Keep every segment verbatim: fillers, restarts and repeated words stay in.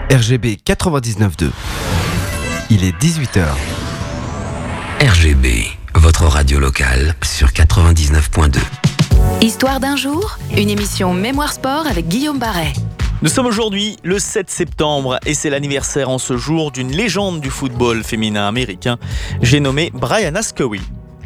R G B quatre-vingt-dix-neuf deux. Il est dix-huit heures. R G B, votre radio locale sur quatre-vingt-dix-neuf point deux. Histoire d'un jour, une émission Mémoire Sport avec Guillaume Barret. Nous sommes aujourd'hui le sept septembre et c'est l'anniversaire en ce jour d'une légende du football féminin américain, j'ai nommé Brianna Scurry.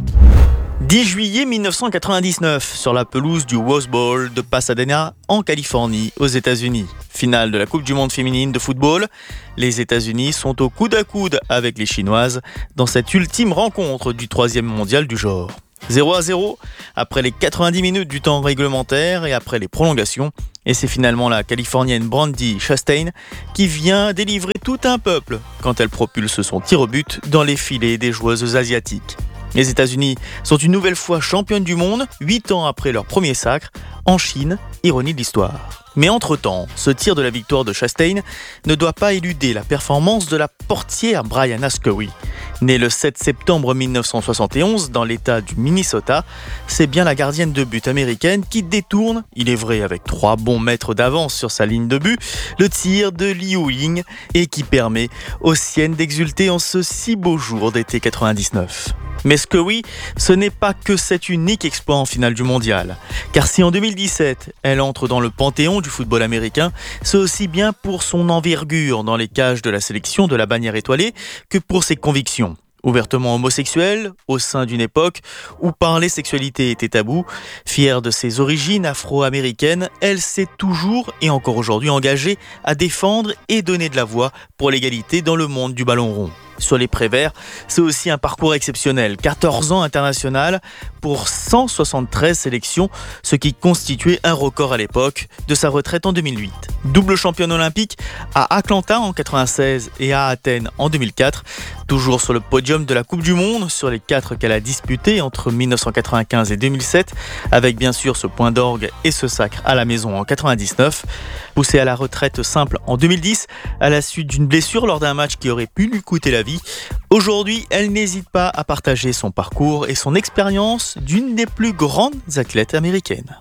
dix juillet mille neuf cent quatre-vingt-dix-neuf, sur la pelouse du Rose Bowl de Pasadena, en Californie, aux États-Unis. Finale de la Coupe du monde féminine de football. Les États-Unis sont au coude à coude avec les Chinoises dans cette ultime rencontre du troisième mondial du genre. zéro à zéro, après les quatre-vingt-dix minutes du temps réglementaire et après les prolongations. Et c'est finalement la Californienne Brandi Chastain qui vient délivrer tout un peuple quand elle propulse son tir au but dans les filets des joueuses asiatiques. Les États-Unis sont une nouvelle fois championnes du monde, huit ans après leur premier sacre, en Chine, ironie de l'histoire. Mais entre-temps, ce tir de la victoire de Chastain ne doit pas éluder la performance de la portière Brianna Scurry. Née le sept septembre mille neuf cent soixante et onze dans l'état du Minnesota, c'est bien la gardienne de but américaine qui détourne, il est vrai avec trois bons mètres d'avance sur sa ligne de but, le tir de Liu Ying et qui permet aux siennes d'exulter en ce si beau jour d'été quatre-vingt-dix-neuf. Mais Scurry, ce n'est pas que cet unique exploit en finale du mondial. Car si en deux mille dix-sept, elle entre dans le panthéon du football américain, c'est aussi bien pour son envergure dans les cages de la sélection de la bannière étoilée que pour ses convictions. Ouvertement homosexuelle, au sein d'une époque où parler sexualité était tabou, fière de ses origines afro-américaines, elle s'est toujours et encore aujourd'hui engagée à défendre et donner de la voix pour l'égalité dans le monde du ballon rond. Sur les Préverts, c'est aussi un parcours exceptionnel, quatorze ans international pour cent soixante-treize sélections, ce qui constituait un record à l'époque de sa retraite en deux mille huit. Double championne olympique à Atlanta en quatre-vingt-seize et à Athènes en deux mille quatre, toujours sur le podium de la Coupe du Monde sur les quatre qu'elle a disputées entre mille neuf cent quatre-vingt-quinze et deux mille sept, avec bien sûr ce point d'orgue et ce sacre à la maison en quatre-vingt-dix-neuf. Poussée à la retraite simple en deux mille dix, à la suite d'une blessure lors d'un match qui aurait pu lui coûter la vie, aujourd'hui, elle n'hésite pas à partager son parcours et son expérience d'une des plus grandes athlètes américaines.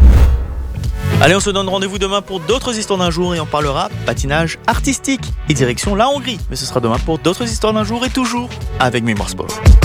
Allez, on se donne rendez-vous demain pour d'autres histoires d'un jour et on parlera patinage artistique et direction la Hongrie. Mais ce sera demain pour d'autres histoires d'un jour et toujours avec Mémoire Sport.